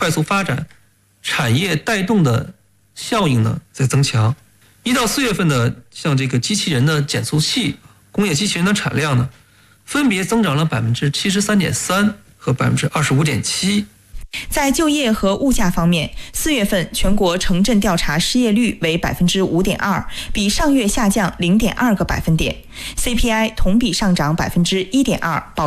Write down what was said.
快速发展，产业带动的效应呢在增强。1到4月份的像这个机器人的减速器、工业机器人的产量呢，分别增长了73.3%和25.7%。 在就业和物价方面，4月份全国城镇调查失业率为5.2%，比上月下降0.2个百分点 ，CPI 同比上涨1.2%，保